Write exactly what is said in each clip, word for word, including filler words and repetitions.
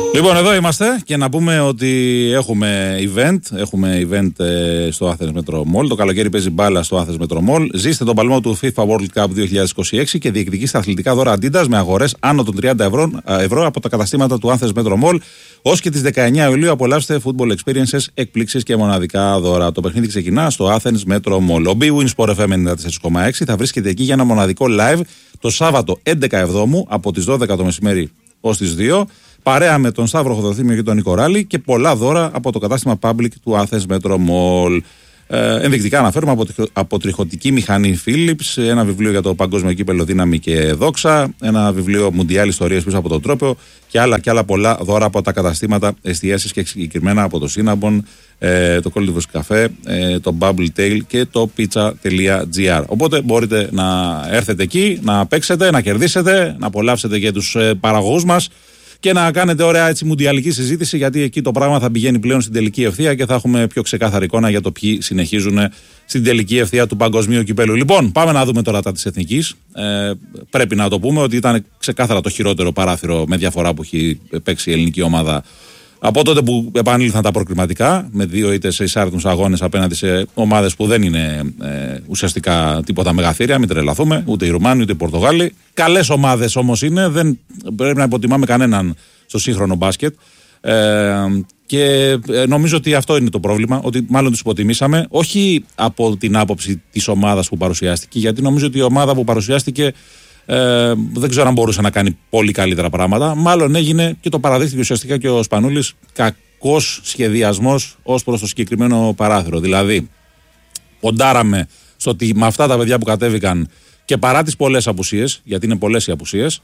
Λοιπόν, εδώ είμαστε και να πούμε ότι έχουμε event. Έχουμε event ε, στο Athens Metro Mall. Το καλοκαίρι παίζει μπάλα στο Athens Metro Mall. Ζήστε τον παλμό του FIFA World Cup δύο χιλιάδες είκοσι έξι και διεκδικήστε αθλητικά δώρα Adidas με αγορές άνω των τριάντα ευρώ, ευρώ από τα καταστήματα του Athens Metro Mall. Ως και τις δεκαεννέα Ιουλίου απολαύστε football experiences, εκπλήξεις και μοναδικά δώρα. Το παιχνίδι ξεκινά στο Athens Metro Mall. Ο Bwin Sport εφ εμ ενενήντα τέσσερα κόμμα έξι θα βρίσκεται εκεί για ένα μοναδικό live το Σάββατο έντεκα Εβδόμου από τις δώδεκα το μεσημέρι ως τις δύο. Παρέα με τον Σταύρο Χοδοθύμιο και τον Νίκο Ράλη και πολλά δώρα από το κατάστημα Public του Athens Metro Mall. Ε, ενδεικτικά αναφέρουμε από, από τριχωτική μηχανή Philips, ένα βιβλίο για το παγκόσμιο κύπελλο Δύναμη και Δόξα, ένα βιβλίο Μουντιάλ Ιστορίες πίσω από τον τρόπο και άλλα, και άλλα πολλά δώρα από τα καταστήματα εστιάσεις και συγκεκριμένα από το Cinnabon, ε, το Coldivus Cafe, ε, το Bubble Tail και το pizza.gr. Οπότε μπορείτε να έρθετε εκεί, να παίξετε, να κερδίσετε, να απολαύσετε και τους ε, παραγωγούς μας και να κάνετε ωραία έτσι μουντιαλική συζήτηση, γιατί εκεί το πράγμα θα πηγαίνει πλέον στην τελική ευθεία και θα έχουμε πιο ξεκάθαρη εικόνα για το ποιοι συνεχίζουν στην τελική ευθεία του παγκοσμίου κυπέλου. Λοιπόν, πάμε να δούμε τώρα τα της Εθνικής. Ε, πρέπει να το πούμε ότι ήταν ξεκάθαρα το χειρότερο παράθυρο με διαφορά που έχει παίξει η ελληνική ομάδα από τότε που επανήλθαν τα προκριματικά, με δύο ήττες σε εισάρτητους αγώνες απέναντι σε ομάδες που δεν είναι ε, ουσιαστικά τίποτα μεγαθύρια, μην τρελαθούμε, ούτε οι Ρουμάνοι ούτε οι Πορτογάλοι. Καλές ομάδες όμως είναι, δεν πρέπει να υποτιμάμε κανέναν στο σύγχρονο μπάσκετ. Ε, και νομίζω ότι αυτό είναι το πρόβλημα, ότι μάλλον τους υποτιμήσαμε, όχι από την άποψη της ομάδας που παρουσιάστηκε, γιατί νομίζω ότι η ομάδα που παρουσιάστηκε Ε, δεν ξέρω αν μπορούσε να κάνει πολύ καλύτερα πράγματα. Μάλλον έγινε, και το παραδείχθηκε ουσιαστικά και ο Σπανούλης, κακός σχεδιασμός ως προς το συγκεκριμένο παράθυρο. Δηλαδή, ποντάραμε στο ότι με αυτά τα παιδιά που κατέβηκαν και παρά τις πολλές απουσίες, γιατί είναι πολλές οι απουσίες,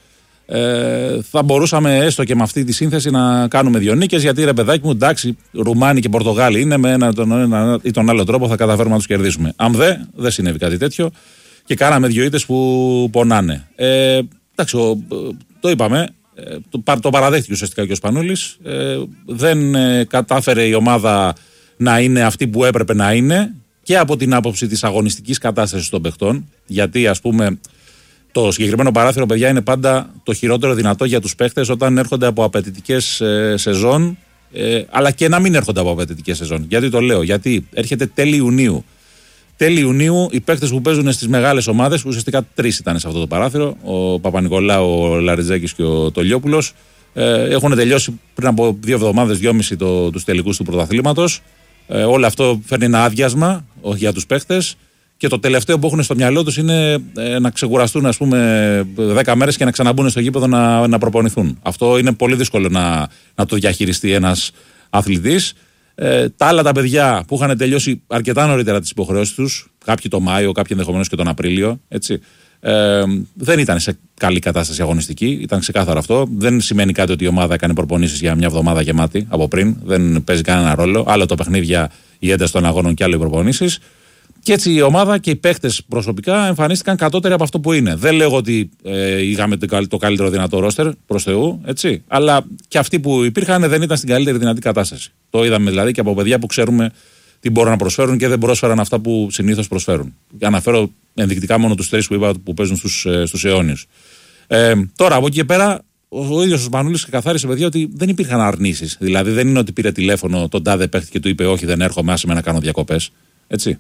ε, θα μπορούσαμε έστω και με αυτή τη σύνθεση να κάνουμε δύο νίκες. Γιατί ρε παιδάκι μου, εντάξει, Ρουμάνοι και Πορτογάλοι είναι, με ένα, τον ένα ή τον άλλο τρόπο θα καταφέρουμε να τους κερδίσουμε. Αν δε, δεν συνέβη κάτι τέτοιο. Και κάναμε δύο ήττες που πονάνε. Ε, εντάξει, ο, το είπαμε, ε, το, το παραδέχτηκε ουσιαστικά και ο Σπανούλης. Ε, δεν ε, κατάφερε η ομάδα να είναι αυτή που έπρεπε να είναι και από την άποψη της αγωνιστικής κατάστασης των παιχτών. Γιατί, ας πούμε, το συγκεκριμένο παράθυρο, παιδιά, είναι πάντα το χειρότερο δυνατό για τους παίχτες όταν έρχονται από απαιτητικές ε, σεζόν, ε, αλλά και να μην έρχονται από απαιτητικές σεζόν. Γιατί το λέω, γιατί έρχεται τέλη Ιουνίου. Τέλη Ιουνίου, οι παίκτες που παίζουν στις μεγάλες ομάδες, ουσιαστικά τρεις ήταν σε αυτό το παράθυρο, ο Παπα-Νικολάου, ο Λαριτζάκης και ο Τολιόπουλος, ε, έχουν τελειώσει πριν από δύο εβδομάδες, δυόμιση το, τους τελικούς του πρωταθλήματος. Ε, όλο αυτό φέρνει ένα άδειασμα για τους παίκτες και το τελευταίο που έχουν στο μυαλό τους είναι ε, να ξεκουραστούν, ας πούμε, δέκα μέρες και να ξαναμπούν στο γήπεδο να, να προπονηθούν. Αυτό είναι πολύ δύσκολο να, να το διαχειριστεί ένας αθλητής. Ε, τα άλλα τα παιδιά που είχαν τελειώσει αρκετά νωρίτερα τις υποχρεώσεις τους, κάποιοι το Μάιο, κάποιοι ενδεχομένως και τον Απρίλιο, έτσι, ε, δεν ήταν σε καλή κατάσταση αγωνιστική, ήταν ξεκάθαρο αυτό. Δεν σημαίνει κάτι ότι η ομάδα έκανε προπονήσεις για μια εβδομάδα γεμάτη από πριν, δεν παίζει κανένα ρόλο. Άλλο το παιχνίδια, οι έντες των αγώνων και άλλο οι προπονήσεις. Και έτσι η ομάδα και οι παίχτες προσωπικά εμφανίστηκαν κατώτεροι από αυτό που είναι. Δεν λέγω ότι ε, είχαμε το καλύτερο δυνατό ρόστερ, προς Θεού, έτσι, αλλά και αυτοί που υπήρχαν δεν ήταν στην καλύτερη δυνατή κατάσταση. Το είδαμε δηλαδή και από παιδιά που ξέρουμε τι μπορούν να προσφέρουν και δεν πρόσφεραν αυτά που συνήθως προσφέρουν. Αναφέρω ενδεικτικά μόνο τους τρεις που είπα που παίζουν στους, στους αιώνιους. Ε, τώρα από εκεί και πέρα, ο, ο ίδιος ο Σπανούλης ξεκαθάρισε, παιδιά, ότι δεν υπήρχαν αρνήσεις. Δηλαδή δεν είναι ότι πήρε τηλέφωνο τον τάδε παίχτη και του είπε: όχι, δεν έρχομαι, άσε με να κάνω διακοπές. Έτσι.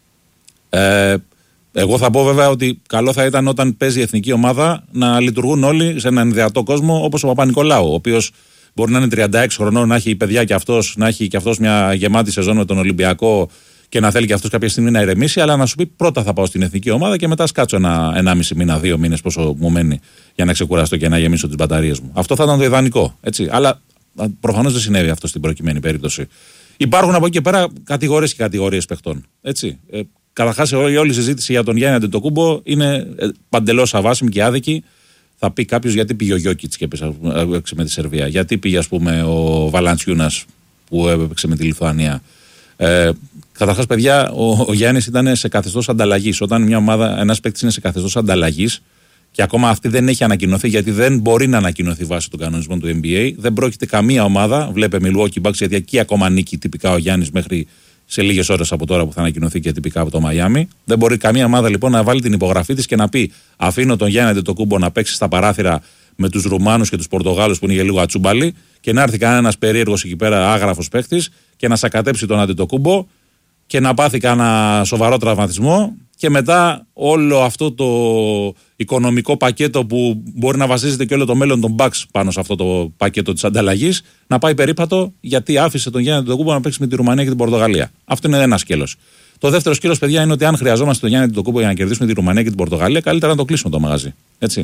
Ε, εγώ θα πω βέβαια ότι καλό θα ήταν όταν παίζει η εθνική ομάδα να λειτουργούν όλοι σε έναν ιδεατό κόσμο όπως ο Παπα-Νικολάου, ο οποίος μπορεί να είναι τριάντα έξι χρονών, να έχει παιδιά κι αυτός, να έχει κι αυτός μια γεμάτη σεζόν με τον Ολυμπιακό και να θέλει κι αυτός κάποια στιγμή να ηρεμήσει, αλλά να σου πει πρώτα θα πάω στην εθνική ομάδα και μετά σκάτσω ένα ενάμιση μήνα, δύο μήνες πόσο μου μένει για να ξεκουραστώ και να γεμίσω τις μπαταρίες μου. Αυτό θα ήταν το ιδανικό. Έτσι. Αλλά προφανώς δεν συνέβη αυτό στην προκειμένη περίπτωση. Υπάρχουν από εκεί και πέρα κατηγορίες και κατηγορίες παιχτών. Έτσι. Ε, Καταρχάς, όλη η συζήτηση για τον Γιάννη Αντετοκούμπο είναι παντελώς αβάσιμη και άδικη. Θα πει κάποιος γιατί πήγε ο Γιόκιτς και έπαιξε με τη Σερβία, γιατί πήγε, ας πούμε, ο Βαλαντσιούνας που έπαιξε με τη Λιθουανία. Ε, Καταρχάς, παιδιά, ο, ο Γιάννης ήταν σε καθεστώς ανταλλαγής. Όταν μια ομάδα, ένας παίκτης είναι σε καθεστώς ανταλλαγής και ακόμα αυτή δεν έχει ανακοινωθεί, γιατί δεν μπορεί να ανακοινωθεί βάσει των κανονισμών του N B A, δεν πρόκειται καμία ομάδα, βλέπε Milwaukee Bucks, γιατί εκεί ακόμα νίκη τυπικά ο Γιάννης μέχρι σε λίγες ώρες από τώρα που θα ανακοινωθεί και τυπικά από το Μαϊάμι. Δεν μπορεί καμία ομάδα λοιπόν να βάλει την υπογραφή της και να πει: αφήνω τον Γιάννη Αντετοκούμπο να παίξει στα παράθυρα με τους Ρουμάνους και τους Πορτογάλους που είναι για λίγο ατσούμπαλοι και να έρθει κανένας περίεργος εκεί πέρα άγραφος παίκτης και να σακατέψει τον Αντετοκούμπο και να πάθει κανένα σοβαρό τραυματισμό και μετά όλο αυτό το οικονομικό πακέτο που μπορεί να βασίζεται και όλο το μέλλον των Bucks πάνω σε αυτό το πακέτο της ανταλλαγής να πάει περίπατο γιατί άφησε τον Γιάννη Αντετοκούμπο να παίξει με τη Ρουμανία και την Πορτογαλία. Αυτό είναι ένα σκέλος. Το δεύτερο σκέλος, παιδιά, είναι ότι αν χρειαζόμαστε τον Γιάννη Αντετοκούμπο για να κερδίσουμε τη Ρουμανία και την Πορτογαλία, καλύτερα να το κλείσουμε το μαγαζί. Έτσι.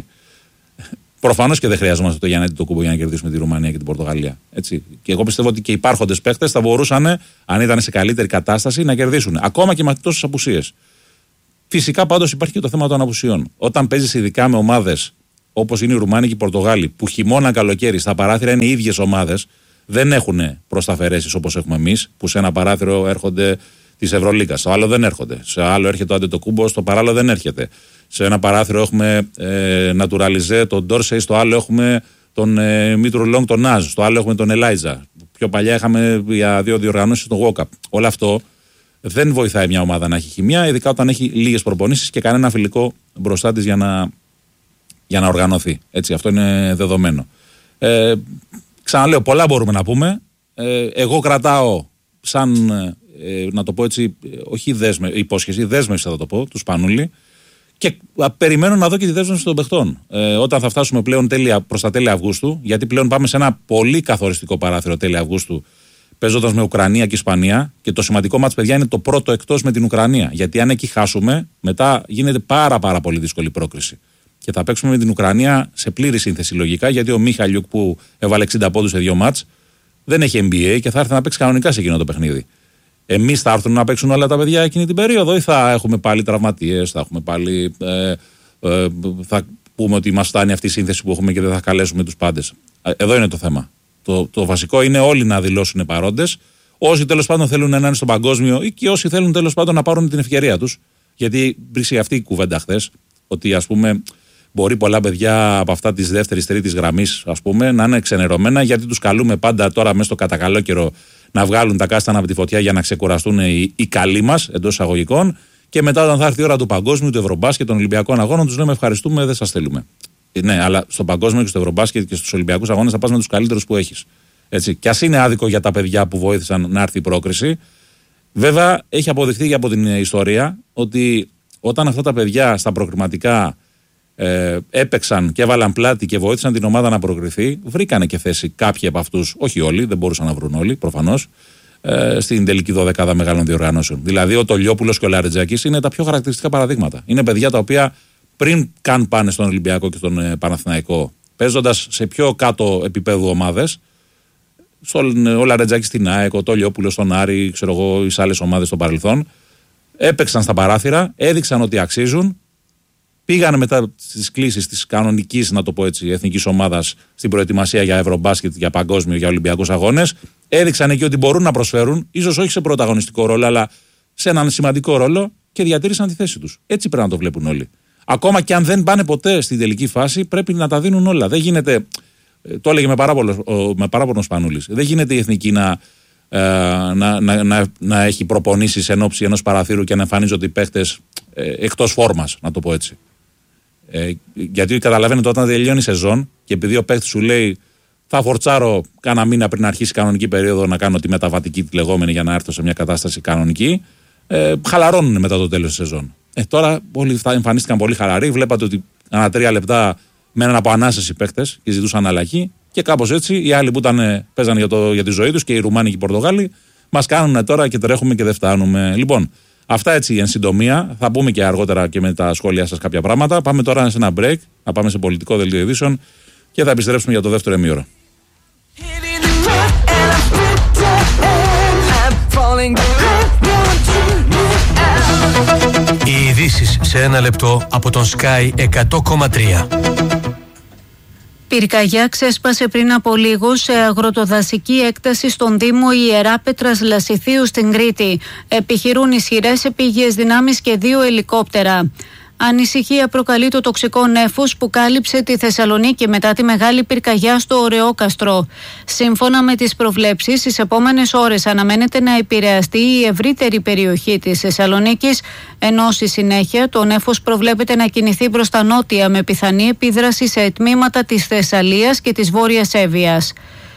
Προφανώς και δεν χρειαζόμαστε τον Γιάννη Αντετοκούμπο για να κερδίσουμε τη Ρουμανία και την Πορτογαλία. Έτσι. Και εγώ πιστεύω ότι και οι υπάρχοντες παίκτες θα μπορούσαν, αν ήταν σε καλύτερη κατάσταση, να κερδίσουν. Ακόμα και με τόσες απουσίες. Φυσικά πάντως υπάρχει και το θέμα των απουσιών. Όταν παίζεις ειδικά με ομάδες όπως είναι οι Ρουμάνοι και οι Πορτογάλοι, που χειμώνα καλοκαίρι στα παράθυρα είναι οι ίδιες ομάδες, δεν έχουν προσταφαιρέσεις όπως έχουμε εμείς, που σε ένα παράθυρο έρχονται της Ευρωλίγκας, στο άλλο δεν έρχονται. Σε άλλο έρχεται ο Αντετοκούμπο, στο παράλληλο δεν έρχεται. Σε ένα παράθυρο έχουμε ε, Νατουραλιζέ, τον Ντόρσεϊ, στο άλλο έχουμε τον ε, Μήτρου Λόγκ, τον Νάζ, στο άλλο έχουμε τον Ελάιζα. Πιο παλιά είχαμε για δύο διοργανώσεις τον Γουόκαπ. Όλο αυτό δεν βοηθάει μια ομάδα να έχει χημεία, ειδικά όταν έχει λίγες προπονήσεις και κανένα φιλικό μπροστά της για να, για να οργανωθεί. Έτσι, αυτό είναι δεδομένο. Ε, ξαναλέω, πολλά μπορούμε να πούμε. Ε, εγώ κρατάω σαν, ε, να το πω έτσι, όχι δέσμε, υπόσχεση, δέσμευση θα το πω, του Σπανούλη. Και α, περιμένω να δω και τη δέσμευση των παιχτών. Ε, όταν θα φτάσουμε πλέον τέλεια, προς τα τέλη Αυγούστου, γιατί πλέον πάμε σε ένα πολύ καθοριστικό παράθυρο τέλη Αυγούστου, παίζοντας με Ουκρανία και Ισπανία. Και το σημαντικό μάτς, παιδιά, είναι το πρώτο εκτός με την Ουκρανία. Γιατί αν εκεί χάσουμε, μετά γίνεται πάρα, πάρα πολύ δύσκολη πρόκριση. Και θα παίξουμε με την Ουκρανία σε πλήρη σύνθεση λογικά, γιατί ο Μίχαλιουκ που έβαλε εξήντα πόντους σε δύο μάτς δεν έχει N B A και θα έρθει να παίξει κανονικά σε εκείνο το παιχνίδι. Εμείς θα έρθουν να παίξουν όλα τα παιδιά εκείνη την περίοδο ή θα έχουμε πάλι τραυματίες, θα έχουμε πάλι. Ε, ε, θα πούμε ότι μας φτάνει αυτή η σύνθεση που έχουμε και δεν θα καλέσουμε τους πάντες. Εδώ είναι το θέμα. Το, το βασικό είναι όλοι να δηλώσουν παρόντες. Όσοι τέλος πάντων θέλουν να είναι στον παγκόσμιο ή και όσοι θέλουν τέλος πάντων να πάρουν την ευκαιρία τους. Γιατί υπήρξε αυτή η κουβέντα χθες, ότι ας πούμε μπορεί πολλά παιδιά από αυτά της δεύτερης, τρίτης γραμμής ας πούμε να είναι ξενερωμένα, γιατί τους καλούμε πάντα τώρα μέσα στο κατακαλό καιρό να βγάλουν τα κάστανα από τη φωτιά για να ξεκουραστούν οι, οι καλοί μας εντός εισαγωγικών. Και μετά, όταν θα έρθει η ώρα του παγκόσμιου, του Ευρωμπάσκετ, των Ολυμπιακών Αγώνων, τους λέμε ευχαριστούμε, δεν σας θέλουμε. Ναι, αλλά στο παγκόσμιο και στο Ευρωμπάσκετ και στους Ολυμπιακούς Αγώνες θα πας με τους καλύτερους που έχεις. Έτσι. Και ας είναι άδικο για τα παιδιά που βοήθησαν να έρθει η πρόκριση. Βέβαια, έχει αποδειχθεί και από την ιστορία ότι όταν αυτά τα παιδιά στα προκριματικά ε, έπαιξαν και έβαλαν πλάτη και βοήθησαν την ομάδα να προκριθεί, βρήκανε και θέση κάποιοι από αυτούς, όχι όλοι, δεν μπορούσαν να βρουν όλοι προφανώς, ε, στην τελική δωδεκάδα μεγάλων διοργανώσεων. Δηλαδή, ο Τολιόπουλος και ο Λαρετζάκης είναι τα πιο χαρακτηριστικά παραδείγματα. Είναι παιδιά τα οποία πριν καν πάνε στον Ολυμπιακό και στον ε, Παναθηναϊκό, παίζοντας σε πιο κάτω επίπεδο ομάδες, ο Λαρετζάκης στην ΑΕΚ, ο Τολιόπουλος στον Άρη, ξέρω εγώ, οι άλλες ομάδες στο παρελθόν, έπαιξαν στα παράθυρα, έδειξαν ότι αξίζουν, πήγαν μετά στις κλήσεις της κανονικής, να το πω έτσι, εθνικής ομάδας στην προετοιμασία για Ευρωμπάσκετ, για παγκόσμιο, για Ολυμπιακούς Αγώνες, έδειξαν εκεί ότι μπορούν να προσφέρουν, ίσως όχι σε πρωταγωνιστικό ρόλο, αλλά σε έναν σημαντικό ρόλο και διατήρησαν τη θέση τους. Έτσι πρέπει να το βλέπουν όλοι. Ακόμα και αν δεν πάνε ποτέ στην τελική φάση, πρέπει να τα δίνουν όλα. Δεν γίνεται. Το έλεγε με παράπονο, με παράπονο Σπανούλης. Δεν γίνεται η εθνική να, ε, να, να, να, να έχει προπονήσεις εν ώψη ενός παραθύρου και να εμφανίζονται οι παίχτες ε, εκτός φόρμας, να το πω έτσι. Ε, γιατί καταλαβαίνετε, όταν τελειώνει η σεζόν και επειδή ο παίχτης σου λέει θα φορτσάρω κάνα μήνα πριν αρχίσει η κανονική περίοδο να κάνω τη μεταβατική τη λεγόμενη για να έρθω σε μια κατάσταση κανονική, ε, χαλαρώνουν μετά το τέλος της σεζόν. Ε, τώρα όλοι εμφανίστηκαν πολύ χαλαροί. Βλέπατε ότι ανά τρία λεπτά μέναν από ανάσες οι παίκτες και ζητούσαν αλλαγή. Και κάπως έτσι οι άλλοι που ήταν, παίζαν για, το, για τη ζωή τους και οι Ρουμάνοι και οι Πορτογάλοι μας κάνουν τώρα και τρέχουμε και δεν φτάνουμε. Λοιπόν, αυτά έτσι εν συντομία. Θα πούμε και αργότερα και με τα σχόλια σας κάποια πράγματα. Πάμε τώρα σε ένα break, να πάμε σε πολιτικό δελτίο ειδήσεων και θα επιστρέψουμε για το δεύτερο ημίωρο. Οι ειδήσεις σε ένα λεπτό από τον Sky εκατό κόμμα τρία. Πυρκαγιά ξέσπασε πριν από λίγο σε αγροτοδασική έκταση στον Δήμο Ιεράπετρας Λασιθίου στην Κρήτη. Επιχειρούν ισχυρές επίγειες δυνάμεις και δύο ελικόπτερα. Ανησυχία προκαλεί το τοξικό νέφος που κάλυψε τη Θεσσαλονίκη μετά τη μεγάλη πυρκαγιά στο Ωρεόκαστρο. Σύμφωνα με τις προβλέψεις, στις επόμενες ώρες αναμένεται να επηρεαστεί η ευρύτερη περιοχή της Θεσσαλονίκης, ενώ στη συνέχεια το νέφος προβλέπεται να κινηθεί προς τα νότια με πιθανή επίδραση σε τμήματα της Θεσσαλίας και της Βόρειας Εύβοιας.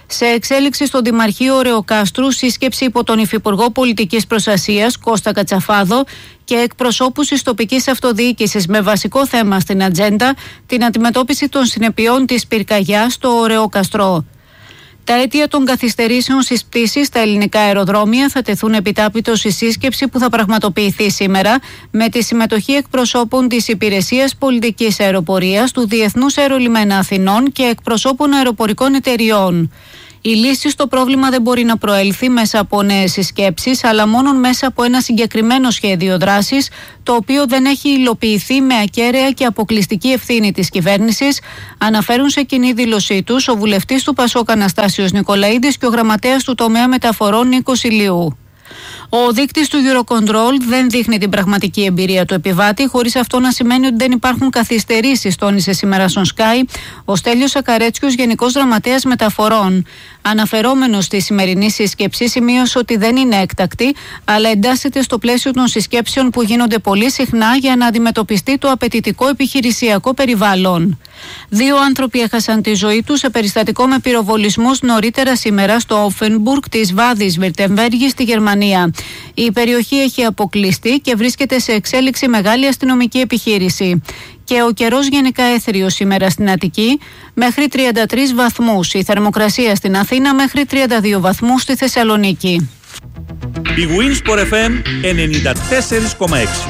Σε εξέλιξη στο Δημαρχείο Ρεοκάστρου, σύσκεψη υπό τον Υφυπουργό Πολιτικής Προστασίας Κώστα Κατσαφάδο και εκπροσώπους της τοπικής αυτοδιοίκησης με βασικό θέμα στην ατζέντα την αντιμετώπιση των συνεπειών της πυρκαγιάς στο Ρεοκαστρό. Τα αίτια των καθυστερήσεων στις πτήσεις στα ελληνικά αεροδρόμια θα τεθούν επιτάπητος στη σύσκεψη που θα πραγματοποιηθεί σήμερα με τη συμμετοχή εκπροσώπων της Υπηρεσίας Πολιτικής Αεροπορίας, του Διεθνούς Αερολιμένα Αθηνών και εκπροσώπων αεροπορικών εταιριών. Η λύση στο πρόβλημα δεν μπορεί να προέλθει μέσα από νέες συσκέψεις, αλλά μόνο μέσα από ένα συγκεκριμένο σχέδιο δράσης, το οποίο δεν έχει υλοποιηθεί με ακέραια και αποκλειστική ευθύνη της κυβέρνησης, αναφέρουν σε κοινή δήλωσή τους ο βουλευτής του Πασόκ Αναστάσιος Νικολαίδης και ο γραμματέας του τομέα μεταφορών Νίκος Ηλίου. Ο δείκτης του Eurocontrol δεν δείχνει την πραγματική εμπειρία του επιβάτη, χωρίς αυτό να σημαίνει ότι δεν υπάρχουν καθυστερήσεις, τόνισε σήμερα στον Sky ο Στέλιος Ακαρέτσιος, Γενικός Γραμματέας Μεταφορών. Αναφερόμενος στη σημερινή σύσκεψη, σημείωσε ότι δεν είναι έκτακτη, αλλά εντάσσεται στο πλαίσιο των συσκέψεων που γίνονται πολύ συχνά για να αντιμετωπιστεί το απαιτητικό επιχειρησιακό περιβάλλον. Δύο άνθρωποι έχασαν τη ζωή τους σε περιστατικό με πυροβολισμούς νωρίτερα σήμερα στο Offenburg της Βάδης Βιρτεμβέργης στη Γερμανία. Η περιοχή έχει αποκλειστεί και βρίσκεται σε εξέλιξη μεγάλη αστυνομική επιχείρηση. Και ο καιρός γενικά έθριος σήμερα στην Αττική, μέχρι τριάντα τρεις βαθμούς. Η θερμοκρασία στην Αθήνα μέχρι τριάντα δύο βαθμούς στη Θεσσαλονίκη. Η Winsport εφ εμ ενενήντα τέσσερα κόμμα έξι.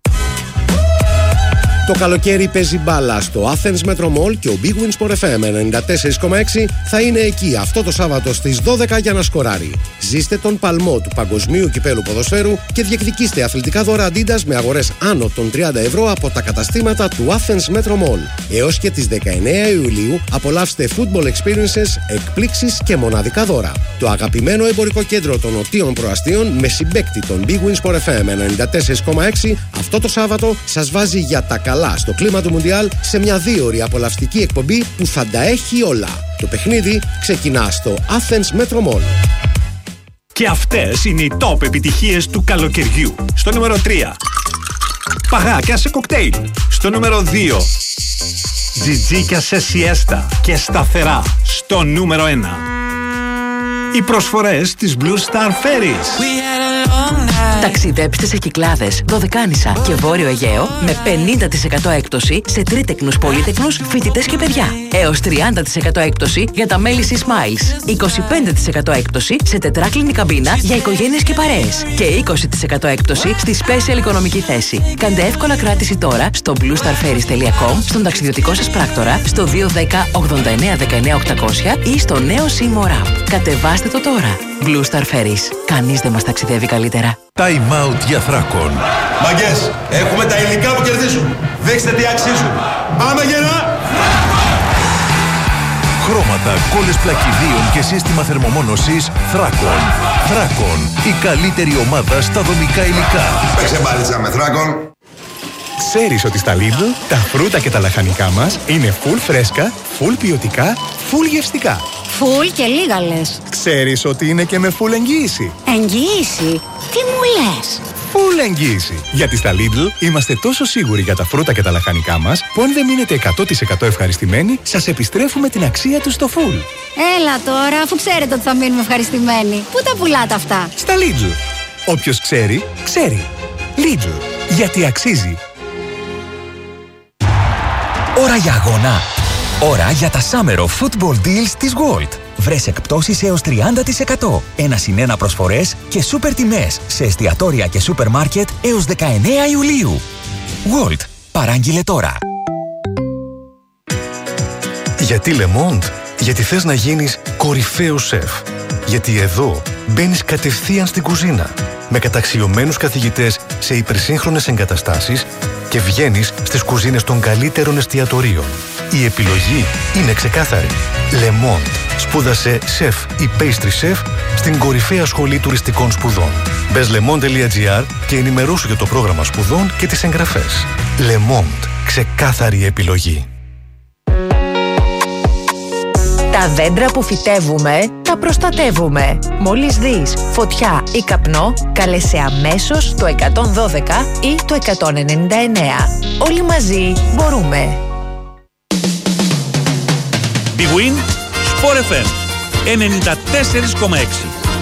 Το καλοκαίρι παίζει μπάλα στο Athens Metro Mall και ο Big Win Sport εφ εμ ενενήντα τέσσερα κόμμα έξι θα είναι εκεί αυτό το Σάββατο στις δώδεκα για να σκοράρει. Ζήστε τον παλμό του Παγκοσμίου Κυπέλου Ποδοσφαίρου και διεκδικήστε αθλητικά δώρα Adidas με αγορές άνω των τριάντα ευρώ από τα καταστήματα του Athens Metro Mall. Έως και τις δεκαεννέα Ιουλίου απολαύστε football experiences, εκπλήξεις και μοναδικά δώρα. Το αγαπημένο εμπορικό κέντρο των Νοτίων Προαστίων με συμπαίκτη τον Big Win Sport εφ εμ ενενήντα τέσσερα κόμμα έξι αυτό το Σάββατο σας βάζει για τα καλά στο κλίμα του Μουντιάλ σε μια δίωρη απολαυστική εκπομπή που θα τα έχει όλα. Το παιχνίδι ξεκινά στο Athens Metro Mall. Και αυτές είναι οι top επιτυχίες του καλοκαιριού. Στο νούμερο τρία, παγάκια σε κοκτέιλ. Στο νούμερο δύο, τζιτζίκια σε σιέστα και σταθερά. Στο νούμερο ένα, οι προσφορές της Blue Star Ferries. Ταξιδέψτε σε Κυκλάδες, Δωδεκάνησα και Βόρειο Αιγαίο με πενήντα τοις εκατό έκπτωση σε τρίτεκνους, πολύτεκνους, φοιτητές και παιδιά. Έως τριάντα τοις εκατό έκπτωση για τα μέλη Sea Smiles. είκοσι πέντε τοις εκατό έκπτωση σε τετράκλινη καμπίνα για οικογένειες και παρέες. Και είκοσι τοις εκατό έκπτωση στη special οικονομική θέση. Κάντε εύκολα κράτηση τώρα στο blue star ferries τελεία com, στον ταξιδιωτικό σας πράκτορα, στο δύο ένα μηδέν ογδόντα εννέα δεκαεννέα οκτακόσια ή στο νέο Seymour App. Κατεβάστε το τώρα. Blue Star Ferries. Κανείς δεν μας ταξιδεύει καλύτερα. Time out για Θράκον. Μαγκές, έχουμε τα υλικά που κερδίζουν. Δείξτε τι αξίζουν. Πάμε γερά! Χρώματα, κόλλες πλακιδίων και σύστημα θερμομόνωσης Θράκον. Θράκον, η καλύτερη ομάδα στα δομικά υλικά. Παίξε μπάλιτσα με Θράκον. Ξέρεις ότι στα Lidl τα φρούτα και τα λαχανικά μας είναι full φρέσκα, full ποιοτικά, full γευστικά. Full και λίγα λες. Ξέρεις ότι είναι και με full εγγύηση. Εγγύηση? Τι μου λες? Full εγγύηση. Γιατί στα Lidl είμαστε τόσο σίγουροι για τα φρούτα και τα λαχανικά μας που αν δεν μείνετε εκατό τοις εκατό ευχαριστημένοι, σας επιστρέφουμε την αξία τους στο full. Έλα τώρα, αφού ξέρετε ότι θα μείνουμε ευχαριστημένοι. Πού τα πουλάτε αυτά? Στα Lidl. Όποιος ξέρει, ξέρει. Lidl. Γιατί αξίζει. Ώρα για αγώνα. Ώρα για τα Summer of Football Deals της Gold. Βρες εκπτώσεις έως τριάντα τοις εκατό. Ένα συν ένα προσφορές και σούπερ τιμές σε εστιατόρια και σούπερ μάρκετ έως δεκαεννέα Ιουλίου. Gold. Παράγγειλε τώρα. Γιατί Le Monde? Γιατί θες να γίνεις κορυφαίος σεφ. Γιατί εδώ μπαίνεις κατευθείαν στην κουζίνα με καταξιωμένους καθηγητές σε υπερσύγχρονες εγκαταστάσεις και βγαίνεις στις κουζίνες των καλύτερων εστιατορίων. Η επιλογή είναι ξεκάθαρη. Le Monde. Σπούδασε σεφ ή pastry chef στην κορυφαία σχολή τουριστικών σπουδών. Μπες le monde τελεία gr και ενημερώσου για το πρόγραμμα σπουδών και τις εγγραφές. Le Monde. Ξεκάθαρη επιλογή. Τα δέντρα που φυτεύουμε, τα προστατεύουμε. Μόλις δεις φωτιά ή καπνό, κάλεσε αμέσως το εκατόν δώδεκα ή το εκατόν ενενήντα εννέα. Όλοι μαζί μπορούμε. Big Win Sport εφ εμ ενενήντα τέσσερα κόμμα έξι.